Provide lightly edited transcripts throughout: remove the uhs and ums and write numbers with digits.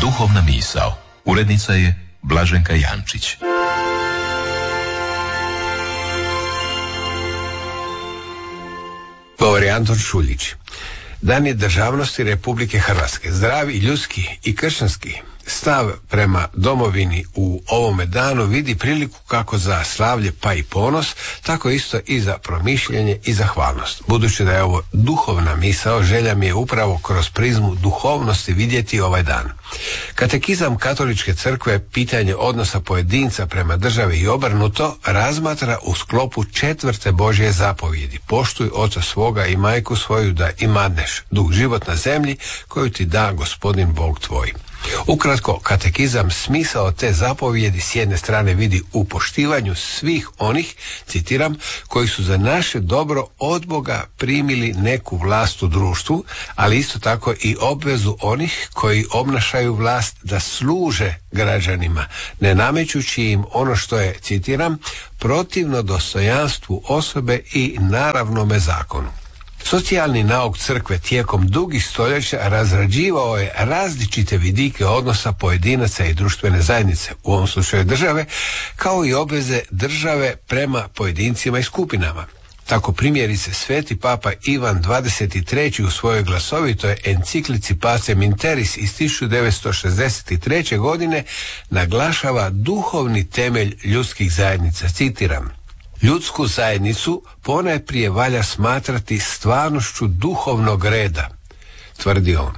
Duhovna misao. Urednica je Blaženka Jančić. Govori Anton Šuljić. Dan je državnosti Republike Hrvatske. Zdravi ljudski i kršćanski stav prema domovini u ovome danu vidi priliku kako za slavlje pa i ponos, tako isto i za promišljanje i zahvalnost. Budući da je ovo duhovna misao, želja mi je upravo kroz prizmu duhovnosti vidjeti ovaj dan. Katekizam Katoličke crkve pitanje odnosa pojedinca prema državi i obrnuto razmatra u sklopu 4. Božje zapovjedi. Poštuj oca svoga i majku svoju da imadneš dug život na zemlji koju ti da Gospodin Bog tvoj. Ukratko, katekizam smisao te zapovjedi s jedne strane vidi u poštivanju svih onih, citiram, koji su za naše dobro od Boga primili neku vlast u društvu, ali isto tako i obvezu onih koji obnašaju vlast da služe građanima, ne namećući im ono što je, citiram, protivno dostojanstvu osobe i naravnome zakonu. Socijalni nauk crkve tijekom dugih stoljeća razrađivao je različite vidike odnosa pojedinaca i društvene zajednice, u ovom slučaju države, kao i obveze države prema pojedincima i skupinama. Tako primjerice Sveti Papa Ivan XXIII u svojoj glasovitoj enciklici Pacem in Terris iz 1963. godine naglašava duhovni temelj ljudskih zajednica, citiram: ljudsku zajednicu ponajprije valja smatrati stvarnošću duhovnog reda, tvrdi on.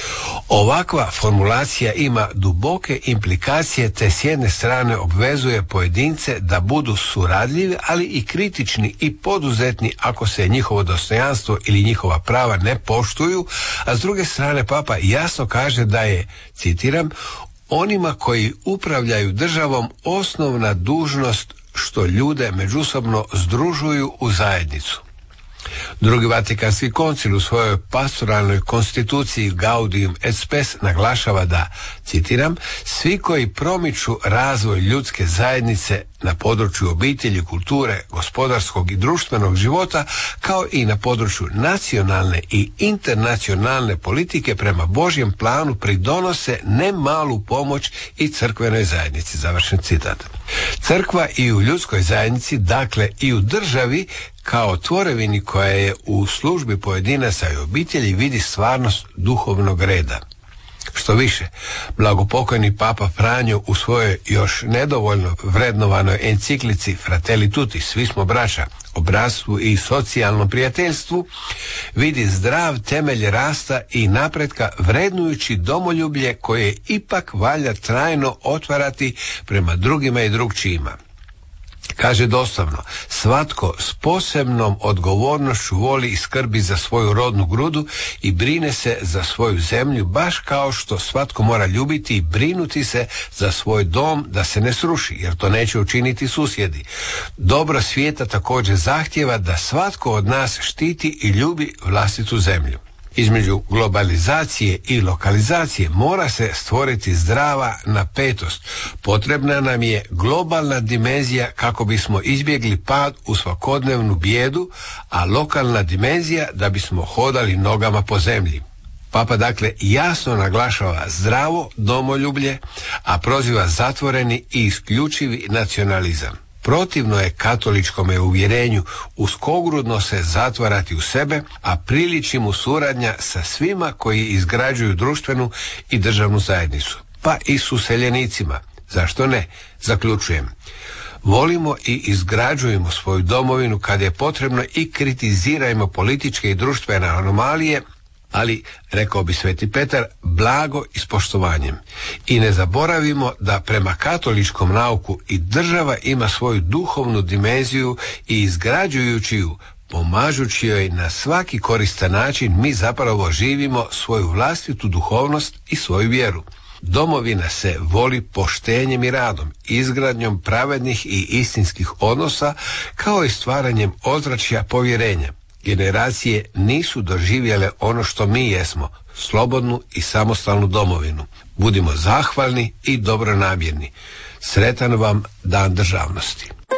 Ovakva formulacija ima duboke implikacije te s jedne strane obvezuje pojedince da budu suradljivi, ali i kritični i poduzetni ako se njihovo dostojanstvo ili njihova prava ne poštuju, a s druge strane Papa jasno kaže da je, citiram, onima koji upravljaju državom osnovna dužnost što ljude međusobno združuju u zajednicu. Drugi Vatikanski koncil u svojoj pastoralnoj konstituciji Gaudium et Spes naglašava da, citiram, svi koji promiču razvoj ljudske zajednice na području obitelji, kulture, gospodarskog i društvenog života, kao i na području nacionalne i internacionalne politike prema Božjem planu pridonose nemalu pomoć i crkvenoj zajednici. Završen citat. Crkva i u ljudskoj zajednici, dakle i u državi, kao tvorevini koja je u službi pojedinaca i obitelji, vidi stvarnost duhovnog reda. Što više, blagopokojni Papa Franjo u svojoj još nedovoljno vrednovanoj enciklici Fratelli Tutti, svi smo braća, o bratstvu i socijalnom prijateljstvu, vidi zdrav temelj rasta i napretka vrednujući domoljublje koje ipak valja trajno otvarati prema drugima i drugčijima. Kaže doslovno, svatko s posebnom odgovornošću voli i skrbi za svoju rodnu grudu i brine se za svoju zemlju, baš kao što svatko mora ljubiti i brinuti se za svoj dom da se ne sruši, jer to neće učiniti susjedi. Dobro svijeta također zahtijeva da svatko od nas štiti i ljubi vlastitu zemlju. Između globalizacije i lokalizacije mora se stvoriti zdrava napetost. Potrebna nam je globalna dimenzija kako bismo izbjegli pad u svakodnevnu bijedu, a lokalna dimenzija da bismo hodali nogama po zemlji. Papa dakle jasno naglašava zdravo domoljublje, a proziva zatvoreni i isključivi nacionalizam. Protivno je katoličkome uvjerenju uskogrudno se zatvarati u sebe, a priliči mu suradnja sa svima koji izgrađuju društvenu i državnu zajednicu, pa i s useljenicima. Zašto ne? Zaključujem. Volimo i izgrađujemo svoju domovinu kad je potrebno i kritizirajmo političke i društvene anomalije, ali, rekao bi Sveti Petar, blago i s poštovanjem. I ne zaboravimo da prema katoličkom nauku i država ima svoju duhovnu dimenziju i izgrađujući ju, pomažući joj na svaki koristan način, mi zapravo živimo svoju vlastitu duhovnost i svoju vjeru. Domovina se voli poštenjem i radom, izgradnjom pravednih i istinskih odnosa, kao i stvaranjem ozračja povjerenja. Generacije nisu doživjele ono što mi jesmo, slobodnu i samostalnu domovinu. Budimo zahvalni i dobronamjerni. Sretan vam Dan državnosti.